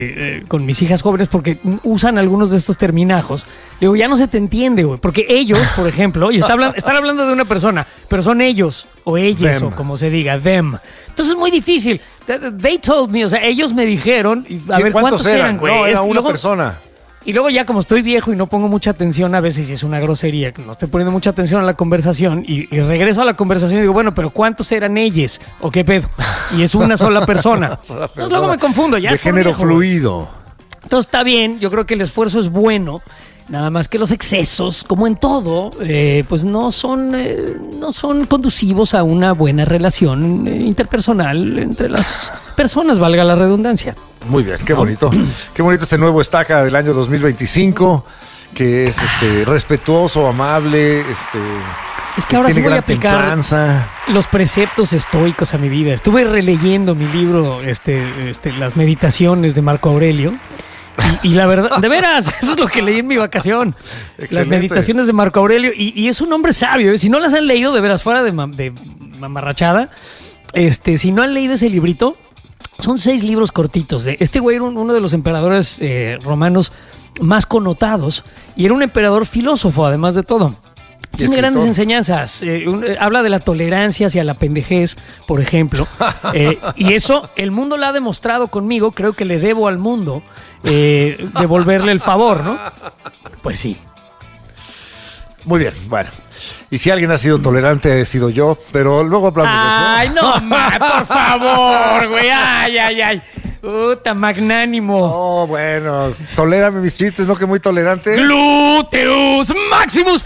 con mis hijas jóvenes porque usan algunos de estos terminajos. Le digo, ya no se te entiende, güey, porque ellos, por ejemplo, y están hablando de una persona, pero son ellos o ellas Them. o como se diga, them. Entonces es muy difícil. They told me, o sea, ellos me dijeron, a ver, ¿cuántos eran, güey? No, era Y una luego- persona. Y luego ya como estoy viejo y no pongo mucha atención, a veces si es una grosería, que no estoy poniendo mucha atención a la conversación y regreso a la conversación y digo, bueno, pero ¿cuántos eran ellos? ¿O qué pedo? Y es una sola persona. Entonces luego me confundo. Ya De por género viejo, güey. fluido. Entonces está bien, yo creo que el esfuerzo es bueno, nada más que los excesos, como en todo, pues no son conducivos a una buena relación interpersonal entre las personas, valga la redundancia. Muy bien, qué bonito. Qué bonito este nuevo estaca del año 2025, que es respetuoso, amable, Es que ahora sí tiene voy a gran aplicar templanza. los preceptos estoicos a mi vida. Estuve releyendo mi libro, Las Meditaciones de Marco Aurelio. Y la verdad, de veras, eso es lo que leí en mi vacación. Excelente. Las Meditaciones de Marco Aurelio. Y es un hombre sabio. Si no las han leído, de veras, fuera de mamarrachada, si no han leído ese librito, son 6 libros cortitos. Este güey era uno de los emperadores romanos más connotados y era un emperador filósofo, además de todo. Tiene escritor. grandes enseñanzas. Habla de la tolerancia hacia la pendejez, por ejemplo. Y eso el mundo lo ha demostrado conmigo. Creo que le debo al mundo devolverle el favor, ¿no? Pues sí. Muy bien, bueno. Y si alguien ha sido tolerante, he sido yo, pero luego hablamos Ay, de eso. no, por favor, güey. Ay. Puta, magnánimo. Oh, bueno, tolérame mis chistes, ¿no? Que muy tolerante. Gluteus Maximus.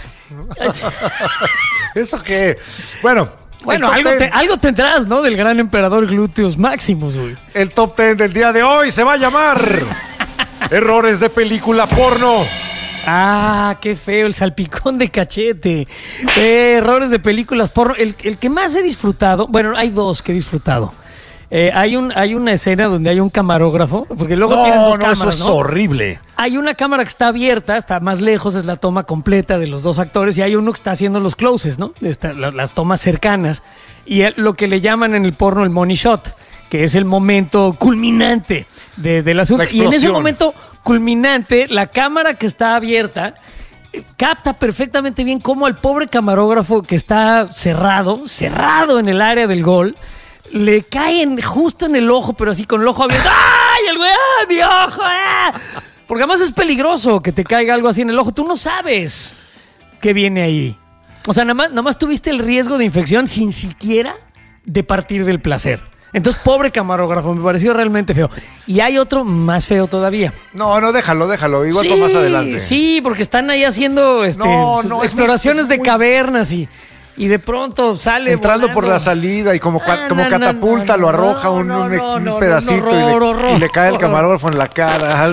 ¿Eso qué? Bueno, Bueno, el top 10 algo tendrás, ¿no? Del gran emperador Gluteus Maximus, güey. el top 10 del día de hoy se va a llamar Errores de película porno. Ah, qué feo, el salpicón de cachete. Errores de películas porno. El que más he disfrutado, bueno, hay 2 que he disfrutado. Hay una escena donde hay un camarógrafo, porque luego tienen 2 cámaras, eso es ¿no? horrible. Hay una cámara que está abierta, está más lejos, es la toma completa de los 2 actores, y hay uno que está haciendo los closes, ¿no? Las tomas cercanas. Y lo que le llaman en el porno el money shot, que es el momento culminante del asunto. La Y en ese explosión. momento culminante, la cámara que está abierta capta perfectamente bien cómo al pobre camarógrafo que está cerrado en el área del gol, le caen justo en el ojo, pero así con el ojo abierto. ¡Ay, el güey! ¡Ay, mi ojo! ¡Ah! Porque además es peligroso que te caiga algo así en el ojo. Tú no sabes qué viene ahí. O sea, nada más tuviste el riesgo de infección sin siquiera de partir del placer. Entonces, pobre camarógrafo, me pareció realmente feo. Y hay otro más feo todavía. No, déjalo. Igual Sí, para más adelante. Sí, porque están ahí haciendo No, exploraciones es de muy- cavernas y de pronto sale Entrando por volando. la salida y como No, catapulta no, lo arroja un pedacito y le cae el camarógrafo en la cara.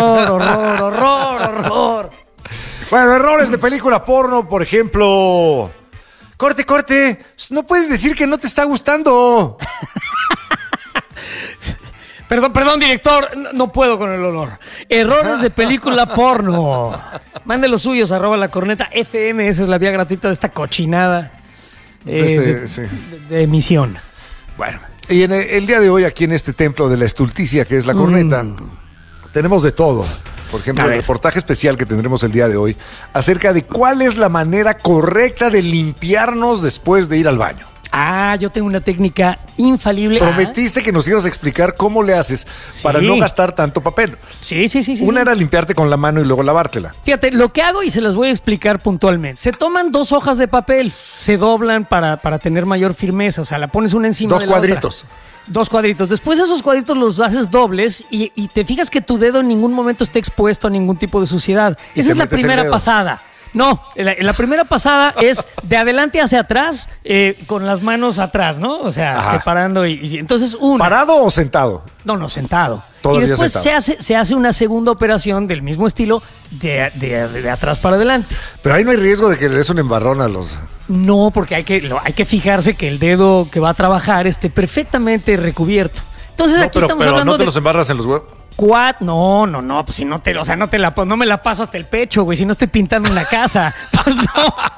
Horror. Bueno, errores de película porno, por ejemplo. Corte. No puedes decir que no te está gustando. Perdón, director, no puedo con el olor. Errores de película porno. Mande los suyos, @lacorneta_FM, esa es la vía gratuita de esta cochinada Sí. de emisión. Bueno, y en el día de hoy, aquí en este templo de la estulticia que es la corneta, tenemos de todo. Por ejemplo, A el ver. reportaje especial que tendremos el día de hoy acerca de cuál es la manera correcta de limpiarnos después de ir al baño. Yo tengo una técnica infalible. Prometiste que nos ibas a explicar cómo le haces para Sí. no gastar tanto papel. Sí. Una sí. era limpiarte con la mano y luego lavártela. Fíjate, lo que hago y se las voy a explicar puntualmente. Se toman 2 hojas de papel, se doblan para tener mayor firmeza, o sea, la pones una encima 2 de la otra. cuadritos. 2 cuadritos. Después esos cuadritos los haces dobles y te fijas que tu dedo en ningún momento esté expuesto a ningún tipo de suciedad. Y Esa te es la metes el primera dedo. pasada. No, la primera pasada es de adelante hacia atrás con las manos atrás, ¿no? O sea, Ajá. separando y entonces una. ¿Parado o sentado? No, sentado. Todavía y después sentado. se hace una segunda operación del mismo estilo de atrás para adelante. Pero ahí no hay riesgo de que le des un embarrón a los... No, porque hay que fijarse que el dedo que va a trabajar esté perfectamente recubierto. Entonces aquí estamos pero hablando no te de los embarras en los huevos. No, pues si no te, o sea, no me la paso hasta el pecho, güey, si no estoy pintando una casa. Pues no.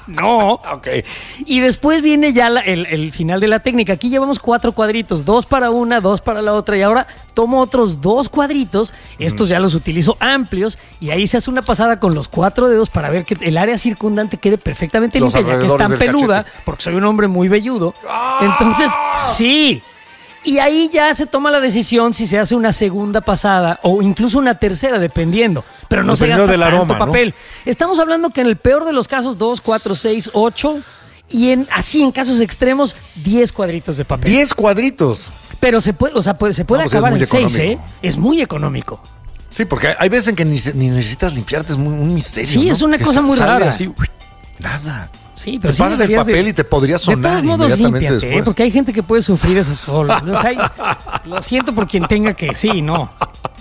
No. Ok. Y después viene ya el final de la técnica. Aquí llevamos 4 cuadritos, 2 para una, 2 para la otra. Y ahora tomo otros 2 cuadritos. Estos ya los utilizo amplios. Y ahí se hace una pasada con los 4 dedos para ver que el área circundante quede perfectamente Los limpia, ya que es tan alrededores del peluda, cachete. porque soy un hombre muy velludo. Entonces, sí. Y ahí ya se toma la decisión si se hace una segunda pasada o incluso una tercera, dependiendo. Pero no se Dependiendo gasta del tanto aroma, ¿no? papel. Estamos hablando que en el peor de los casos, 2, 4, 6, 8. Y así en casos extremos, 10 cuadritos de papel. 10 cuadritos. Pero se puede, se puede No, pues es acabar muy en 6, económico. Es muy económico. Sí, porque hay veces en que ni necesitas limpiarte, es un misterio. Sí, ¿no? es una Que cosa muy sale rara. así, nada. Sí, pero Te sí pasas el deberías papel y te podría De sonar todos modos, inmediatamente límpiate, después. porque hay gente que puede sufrir eso solo. O sea, lo siento por quien tenga que, sí, no.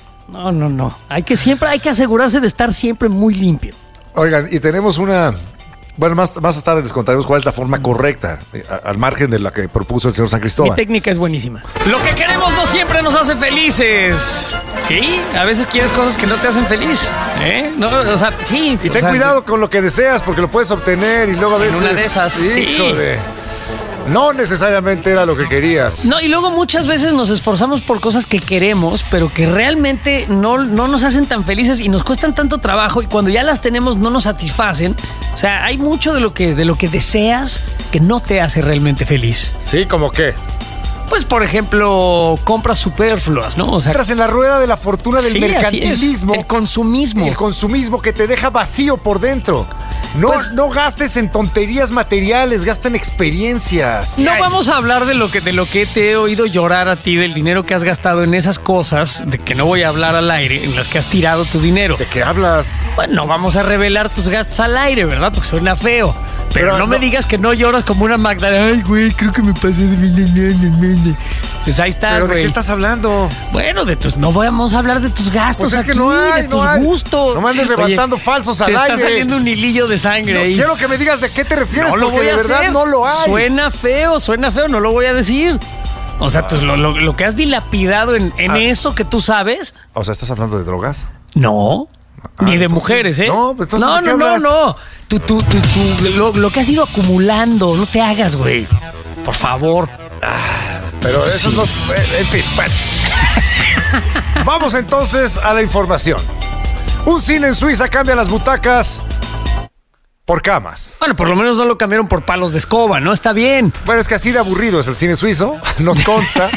No. Hay que asegurarse de estar siempre muy limpio. Oigan, y tenemos una... Bueno, más tarde les contaremos cuál es la forma correcta, al margen de la que propuso el señor San Mi Cristóbal. técnica es buenísima. Lo que queremos no siempre nos hace felices. Sí, a veces quieres cosas que no te hacen feliz. No, o sea, sí. Y ten cuidado con lo que deseas, porque lo puedes obtener y luego a veces... una de esas, sí. Híjole, no necesariamente era lo que querías. No, y luego muchas veces nos esforzamos por cosas que queremos, pero que realmente no nos hacen tan felices y nos cuestan tanto trabajo, y cuando ya las tenemos no nos satisfacen. O sea, hay mucho de lo que deseas que no te hace realmente feliz. Sí, ¿como qué? Pues, por ejemplo, compras superfluas, ¿no? O sea, Entras en la rueda de la fortuna del sí, así es. mercantilismo. El consumismo. El consumismo que te deja vacío por dentro. No, Pues- no gastes en tonterías materiales, gasta en experiencias. No vamos a hablar de lo que te he oído llorar a ti, del dinero que has gastado en esas cosas, de que no voy a hablar al aire, en las que has tirado tu dinero. ¿De qué hablas? Bueno, no vamos a revelar tus gastos al aire, ¿verdad? Porque suena feo. Pero no me digas que no lloras como una Magdalena. Ay, güey, creo que me pasé de mi... Pues ahí está, ¿Pero de güey. qué estás hablando? Bueno, no vamos a hablar de tus gastos Pues es aquí, que no hay, de no tus hay. gustos. No me andes levantando falsos al te aire. está saliendo un hilillo de sangre No, ahí. quiero que me digas de qué te refieres, No lo porque voy de a verdad hacer. no lo hay. Suena feo, no lo voy a decir. O sea, pues lo que has dilapidado en eso que tú sabes, O sea, ¿estás hablando de drogas? no. Ni de entonces- mujeres, ¿eh? no, pues entonces, ¿de qué hablas? No. Lo que has ido acumulando, no te hagas, güey. Por favor. Pero eso no... En fin, bueno. Vamos entonces a la información. Un cine en Suiza cambia las butacas por camas. Bueno, por lo menos no lo cambiaron por palos de escoba, ¿no? Está bien. Bueno, es que así de aburrido es el cine suizo, nos consta.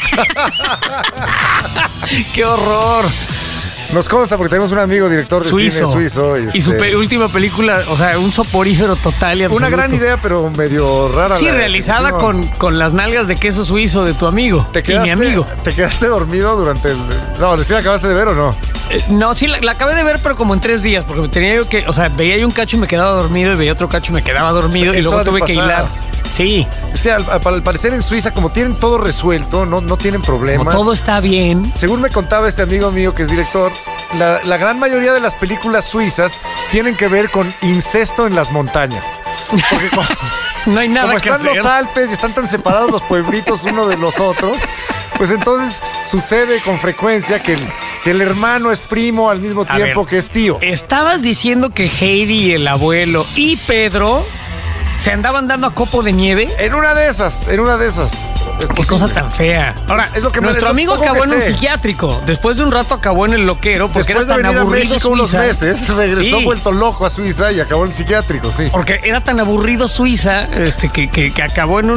¡Qué horror! Nos consta porque tenemos un amigo director de cine suizo. Y su última película, o sea, un soporífero total y absoluto. Una gran idea, pero medio rara. Sí, la realizada ejecución. con las nalgas de queso suizo de tu amigo. Y mi amigo. ¿Te quedaste dormido durante el...? No, ¿sí la acabaste de ver o no? No, sí, la acabé de ver, pero como en 3 días, porque tenía yo que, o sea, veía yo un cacho y me quedaba dormido, y veía otro cacho y me quedaba dormido, O sea, y eso luego ha de tuve que pasar. hilar. Sí, Es que al parecer en Suiza, como tienen todo resuelto, no tienen problemas. como todo está bien. Según me contaba este amigo mío que es director, la gran mayoría de las películas suizas tienen que ver con incesto en las montañas. Porque No hay nada como que están hacer. los Alpes y están tan separados los pueblitos uno de los otros, pues entonces sucede con frecuencia que el hermano es primo al mismo A tiempo ver, que es tío. Estabas diciendo que Heidi, el abuelo, y Pedro se andaban dando a copo de nieve. En una de esas. Es Qué posible. cosa tan fea. Ahora, Es lo que nuestro es lo amigo poco acabó que en un sé. psiquiátrico. Después de un rato acabó en el loquero porque Después de era tan venir a aburrido México unos Suiza. meses, regresó Sí. vuelto loco a Suiza y acabó en el psiquiátrico, sí. Porque era tan aburrido Suiza que acabó en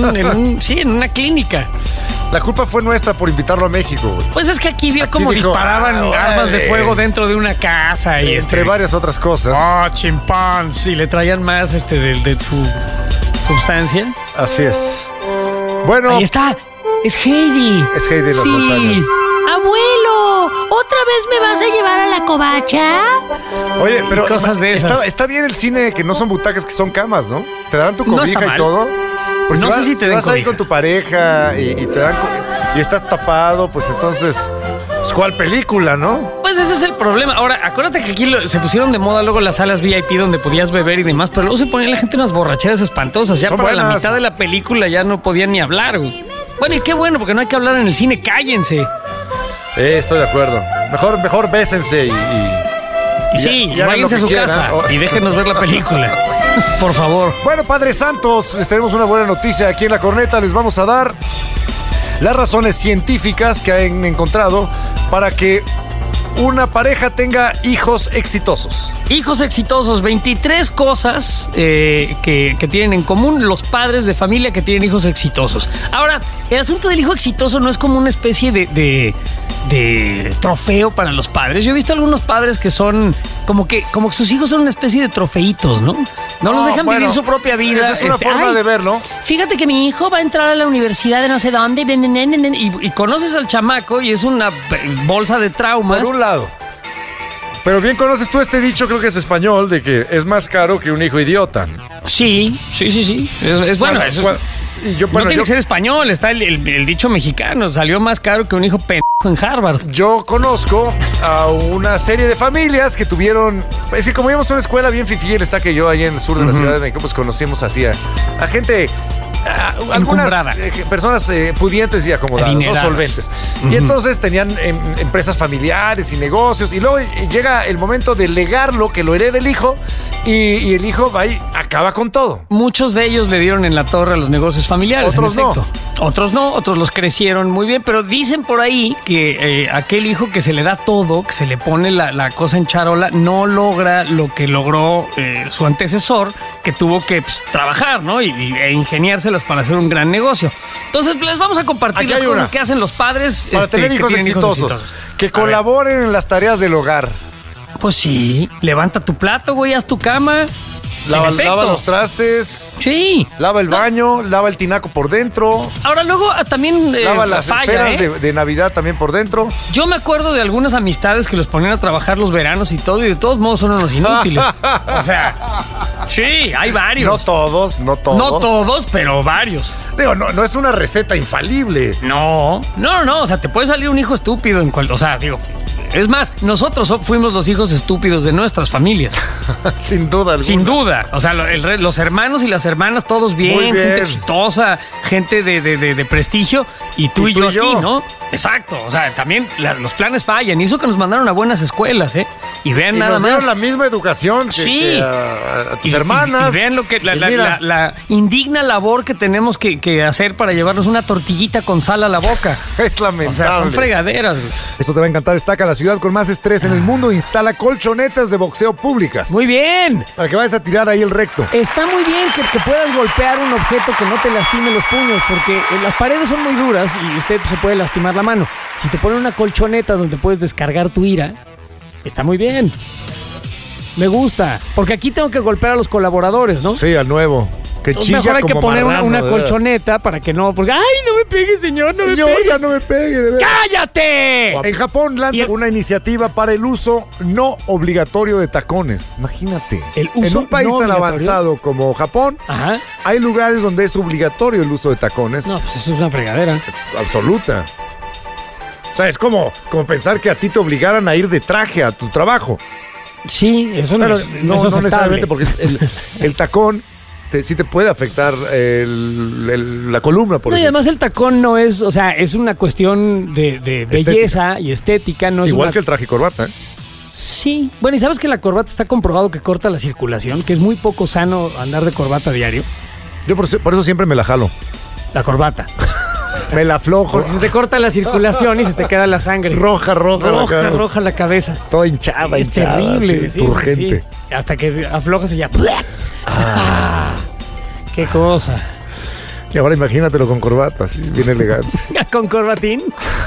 una clínica. La culpa fue nuestra por invitarlo a México, güey. Pues es que aquí vio cómo dijo, disparaban armas de fuego dentro de una casa y Entre varias otras cosas. chimpans, y le traían más de su sustancia. Así es. Bueno, Ahí está, es Heidi. Es Heidi en las montañas. Abuelo, ¿otra vez me vas a llevar a la covacha? oye, pero cosas de esas. Está bien el cine que no son butacas, que son camas, ¿no? Te dan tu No cobija está y mal. todo. Pues No sé si te den vas ahí cobija. con tu pareja y te dan y estás tapado, pues entonces, pues, ¿cuál película, no? Pues ese es el problema. Ahora, acuérdate que aquí se pusieron de moda luego las salas VIP donde podías beber y demás, pero luego se ponía la gente unas borracheras espantosas. Ya Son para la buenas. mitad de la película ya no podían ni hablar, güey. Bueno, y qué bueno, porque no hay que hablar en el cine, cállense. Estoy de acuerdo. Mejor bésense Y sí, y hagan váyanse lo a su que casa quieran. y déjenos ver la película. Por favor. Bueno, Padres Santos, les tenemos una buena noticia aquí en La Corneta. Les vamos a dar las razones científicas que han encontrado para que una pareja tenga hijos exitosos. Hijos exitosos, 23 cosas que tienen en común los padres de familia que tienen hijos exitosos. Ahora, el asunto del hijo exitoso no es como una especie de trofeo para los padres. Yo he visto algunos padres que son como que sus hijos son una especie de trofeitos, ¿no? No los dejan vivir su propia vida. Esa es una forma de verlo. Fíjate que mi hijo va a entrar a la universidad de no sé dónde y conoces al chamaco y es una bolsa de traumas. Por un lado. Pero bien conoces tú este dicho, creo que es español, de que es más caro que un hijo idiota. Sí. Es bueno. No tiene que ser español, está el dicho mexicano, salió más caro que un hijo pendejo en Harvard. Yo conozco a una serie de familias que tuvieron, es que como íbamos a una escuela bien fifí, está que yo ahí en el sur de la Ciudad de México, pues conocimos así a gente, algunas personas pudientes y acomodadas, no solventes. Y entonces tenían empresas familiares y negocios, y luego llega el momento de legarlo, que lo herede el hijo, y el hijo va y acaba con todo. Muchos de ellos le dieron en la torre a los negocios familiares. Otros no. Otros los crecieron muy bien, pero dicen por ahí que aquel hijo que se le da todo, que se le pone la cosa en charola, no logra lo que logró su antecesor, que tuvo que trabajar, ¿no? E ingeniárselas para hacer un gran negocio. Entonces, les vamos a compartir las cosas que hacen los padres para tener hijos exitosos. Que colaboren en las tareas del hogar. Pues sí, levanta tu plato, güey, haz tu cama. Lava los trastes. Sí. Lava el baño, lava el tinaco por dentro. Ahora luego también lava las esferas de Navidad también por dentro. Yo me acuerdo de algunas amistades que los ponían a trabajar los veranos y todo, y de todos modos son unos inútiles. O sea, sí, hay varios. No todos. No todos, pero varios. Digo, no es una receta infalible. No. O sea, te puede salir un hijo estúpido o sea, digo. Es más, nosotros fuimos los hijos estúpidos de nuestras familias. Sin duda alguna. Sin duda. O sea, los hermanos y las hermanas, todos bien, gente exitosa, gente de prestigio, y tú y yo aquí, ¿no? Exacto. O sea, también los planes fallan. Hizo que nos mandaron a buenas escuelas, ¿eh? Y vean nada más. Dieron la misma educación que a tus hermanas. Y vean lo que la indigna labor que tenemos que hacer para llevarnos una tortillita con sal a la boca. Es lamentable. O sea, son fregaderas, güey. Esto te va a encantar. Estaca, la ciudad con más estrés en el mundo, instala colchonetas de boxeo públicas. Muy bien. Para que vayas a tirar ahí el recto. Está muy bien que puedas golpear un objeto que no te lastime los puños, porque las paredes son muy duras y usted se puede lastimar la mano. Si te ponen una colchoneta donde puedes descargar tu ira, está muy bien. Me gusta, porque aquí tengo que golpear a los colaboradores, ¿no? Sí, al nuevo. Que chilla mejor hay como que poner marrano, una colchoneta para que no... Porque, ¡ay, no me pegue, señor! ¡No me pegue! Ya no me pegue, de verdad. ¡Cállate! En Japón lanza una iniciativa para el uso no obligatorio de tacones. Imagínate. El uso en un país no tan obligatorio avanzado como Japón, hay lugares donde es obligatorio el uso de tacones. No, pues eso es una fregadera. Absoluta. O sea, es como pensar que a ti te obligaran a ir de traje a tu trabajo. Sí, eso no es no necesariamente, porque el tacón sí te puede afectar la columna, por ejemplo. Y además el tacón no es, o sea, es una cuestión de belleza y estética. No es igual que el traje y corbata, ¿eh? Sí. Bueno, y sabes que la corbata está comprobado que corta la circulación, que es muy poco sano andar de corbata diario. Yo por eso siempre me la jalo. La corbata. Me la aflojo. Porque se te corta la circulación y se te queda la sangre. Roja la cabeza. Toda hinchada. Es terrible. Sí, turgente. Sí. Hasta que aflojas y ya. ¡Qué cosa! Y ahora imagínatelo con corbata, así, bien elegante. ¿Con corbatín?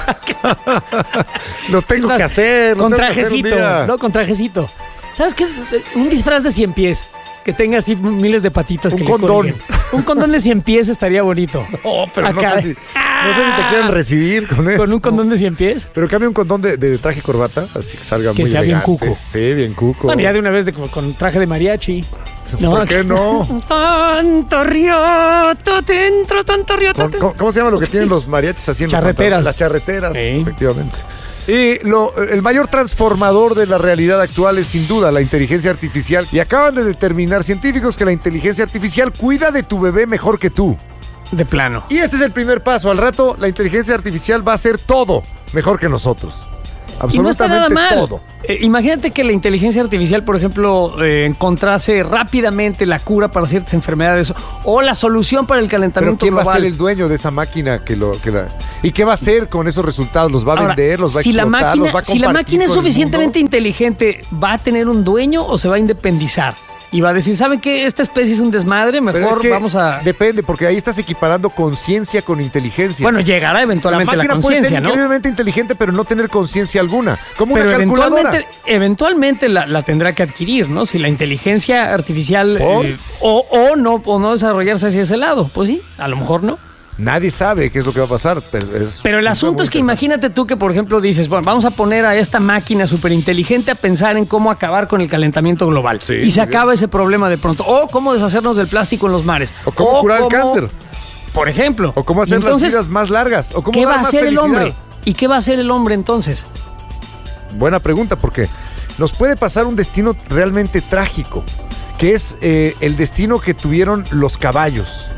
Lo tengo que hacer. Con trajecito. No, con trajecito. ¿Sabes qué? Un disfraz de 100 pies. Que tenga así miles de patitas. Un condón. Un condón de 100 pies estaría bonito. No, pero no sé si te quieren recibir con eso. ¿Con un condón de 100 pies? Pero cambia un condón de traje y corbata, así que salga muy elegante. Que sea bien cuco. Sí, bien cuco. Bueno, ya de una vez con traje de mariachi. No, ¿por qué no? Tanto rioto dentro, tanto rioto. ¿Cómo se llama lo que tienen los mariachis haciendo? Charreteras. Las charreteras, sí. Efectivamente. Y el mayor transformador de la realidad actual es sin duda la inteligencia artificial. Y acaban de determinar científicos que la inteligencia artificial cuida de tu bebé mejor que tú. De plano. Y este es el primer paso. Al rato la inteligencia artificial va a hacer todo mejor que nosotros. Y no está nada Absolutamente mal. todo. Imagínate que la inteligencia artificial, por ejemplo, encontrase rápidamente la cura para ciertas enfermedades o la solución para el Pero calentamiento ¿quién va a global. ser el dueño de esa máquina ¿Y qué va a hacer con esos resultados? ¿Los va a Ahora, vender? ¿Los va a si explotar? la máquina, ¿Los va a si la compartir máquina es con el suficientemente mundo? inteligente, ¿va a tener un dueño o se va a independizar? Y va a decir, ¿saben qué? Esta especie es un desmadre, Pero mejor es que vamos a... depende, porque ahí estás equiparando conciencia con inteligencia. Bueno, llegará eventualmente la, máquina puede conciencia, ser ¿no? increíblemente inteligente, pero no tener conciencia alguna. Como Pero una calculadora. eventualmente la tendrá que adquirir, ¿no? Si la inteligencia artificial ¿Por? o no desarrollarse hacia ese lado, pues sí, a lo mejor no. Nadie sabe qué es lo que va a pasar. Pero el asunto es que imagínate tú que, por ejemplo, dices, bueno, vamos a poner a esta máquina súper inteligente a pensar en cómo acabar con el calentamiento global. Sí, y se muy bien. acaba ese problema de pronto. O cómo deshacernos del plástico en los mares. O cómo curar el cáncer. Por ejemplo. O cómo hacer Entonces, las vidas más largas. O cómo ¿qué dar va a más hacer el felicidad. hombre? ¿Y qué va a hacer el hombre entonces? Buena pregunta, porque nos puede pasar un destino realmente trágico, que es el destino que tuvieron los caballos.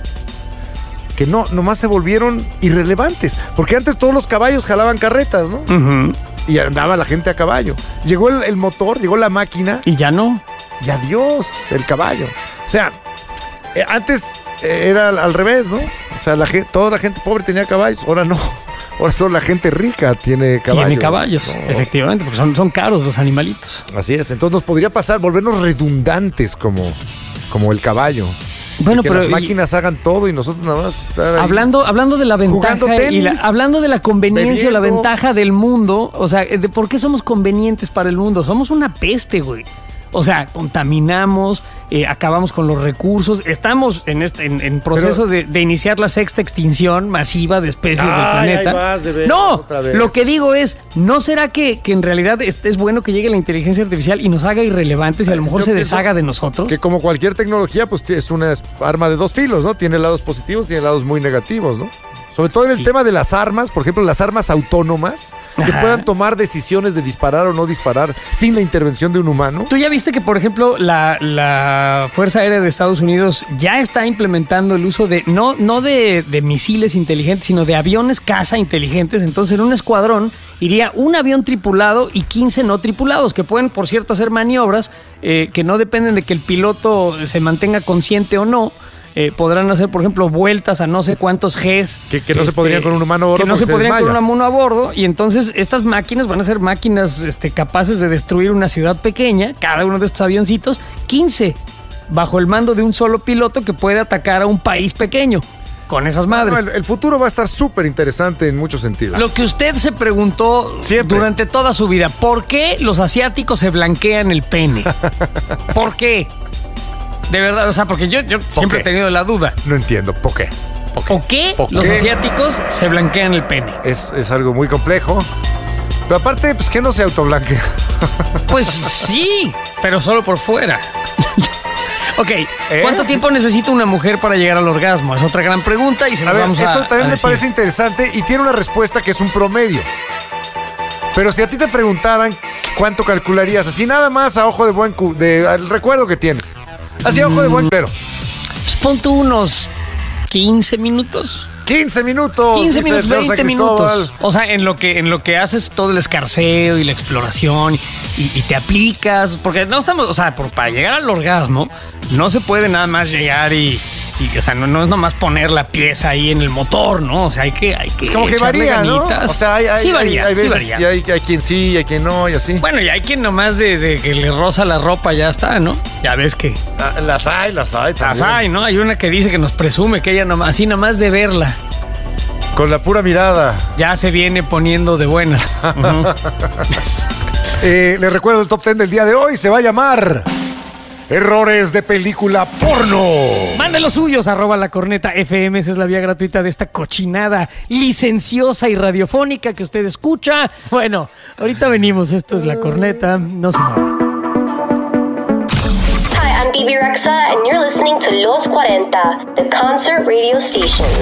Que nomás se volvieron irrelevantes. Porque antes todos los caballos jalaban carretas, ¿no? Ujú. Y andaba la gente a caballo. Llegó el motor, llegó la máquina Y ya no. y adiós, el caballo. O sea, antes era al revés, ¿no? O sea, toda la gente pobre tenía caballos, ahora no. Ahora solo la gente rica tiene caballos. Tiene caballos, No. efectivamente, porque son caros los animalitos. Así es, entonces nos podría pasar, volvernos redundantes como el caballo. Bueno, que pero las máquinas hagan todo y nosotros nada más estar ahí. hablando de la ventaja Jugando tenis, hablando de la conveniencia o la bebiendo. ventaja del mundo, o sea, ¿de por qué somos convenientes para el mundo? Somos una peste, güey. O sea, contaminamos, acabamos con los recursos, estamos en proceso de iniciar la sexta extinción masiva de especies del planeta. ahí vas, de veras, No, otra vez. lo que digo es, ¿no será que en realidad es bueno que llegue la inteligencia artificial y nos haga irrelevantes y a lo mejor Yo se pienso deshaga de nosotros? Que como cualquier tecnología, pues es una arma de dos filos, ¿no? Tiene lados positivos, tiene lados muy negativos, ¿no? Sobre todo en el tema de las armas, por ejemplo, las armas autónomas, que Ajá. puedan tomar decisiones de disparar o no disparar sin la intervención de un humano. Tú ya viste que, por ejemplo, la Fuerza Aérea de Estados Unidos ya está implementando el uso de, no de misiles inteligentes, sino de aviones caza inteligentes. Entonces, en un escuadrón iría un avión tripulado y 15 no tripulados, que pueden, por cierto, hacer maniobras que no dependen de que el piloto se mantenga consciente o no. Podrán hacer, por ejemplo, vueltas a no sé cuántos Gs. Que no se podrían con un humano a bordo Que no porque se se podrían con un desmaya. humano a bordo. Y entonces estas máquinas van a ser máquinas capaces de destruir una ciudad pequeña, cada uno de estos avioncitos, 15, bajo el mando de un solo piloto que puede atacar a un país pequeño con esas madres. No, el futuro va a estar súper interesante en muchos sentidos. Lo que usted se preguntó Siempre. durante toda su vida, ¿por qué los asiáticos se blanquean el pene? ¿Por qué? De verdad, o sea, porque yo siempre he qué? tenido la duda. No entiendo, ¿por qué? ¿Por qué ¿Por los qué? asiáticos se blanquean el pene? Es algo muy complejo. Pero aparte, pues que no se autoblanquea. Pues sí, pero solo por fuera. Ok, ¿cuánto tiempo necesita una mujer para llegar al orgasmo? Es otra gran pregunta y se A la ver, vamos a esto también me decir. parece interesante y tiene una respuesta que es un promedio. Pero si a ti te preguntaran cuánto calcularías, así nada más a ojo de buen al recuerdo que tienes. Así a ojo de buen pero. Pues pon tú unos 15 minutos. 15 minutos. 15 dice minutos, el señor 20 San Cristóbal. minutos. O sea, en lo que haces todo el escarceo y la exploración y te aplicas. Porque no estamos, o sea, para llegar al orgasmo, no se puede nada más llegar y o sea, no es nomás poner la pieza ahí en el motor, ¿no? O sea, hay que Es como que echarle varía, ¿no? ganitas. O sea, sí varía, hay sí veces varía. y hay quien sí, hay quien no y así. Bueno, y hay quien nomás de que le roza la ropa ya está, ¿no? Ya ves que Las hay también. las hay, ¿no? Hay una que dice que nos presume que ella nomás, así nomás de verla, Con la pura mirada. ya se viene poniendo de buena. Ujú. Les recuerdo el top 10 del día de hoy. Se va a llamar Errores de película porno. Mande los suyos, @lacorneta_FM. Esa es la vía gratuita de esta cochinada licenciosa y radiofónica que usted escucha. Bueno, ahorita venimos. Esto es La Corneta. No se muevan. Hi, I'm Bibi Rexa, and you're listening to Los 40, the concert radio station.